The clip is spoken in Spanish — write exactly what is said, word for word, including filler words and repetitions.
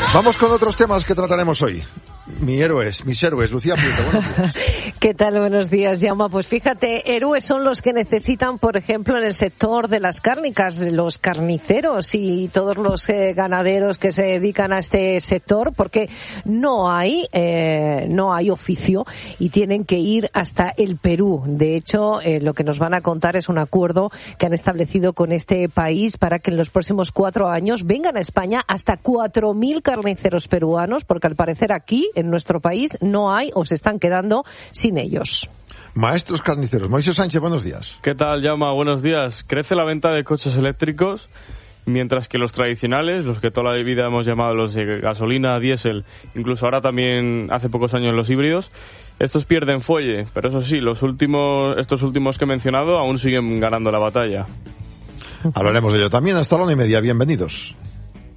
Vamos con otros temas que trataremos hoy. Mi héroes, mis héroes, Lucía Prieto, buenos días. ¿Qué tal? Buenos días, Jaume. Pues fíjate, héroes son los que necesitan, por ejemplo, en el sector de las cárnicas, los carniceros y todos los eh, ganaderos que se dedican a este sector, porque no hay, eh, no hay oficio y tienen que ir hasta el Perú. De hecho, eh, lo que nos van a contar es un acuerdo que han establecido con este país para que en los próximos cuatro años vengan a España hasta cuatro mil carniceros peruanos, porque al parecer aquí, en nuestro país, no hay o se están quedando sin ellos. Maestros carniceros. Moisés Sánchez, buenos días. ¿Qué tal, Jaume? Buenos días. Crece la venta de coches eléctricos, mientras que los tradicionales, los que toda la vida hemos llamado los de gasolina, diésel, incluso ahora también hace pocos años los híbridos, estos pierden fuelle. Pero eso sí, los últimos, estos últimos que he mencionado aún siguen ganando la batalla. Hablaremos de ello también. Hasta la una y media. Bienvenidos.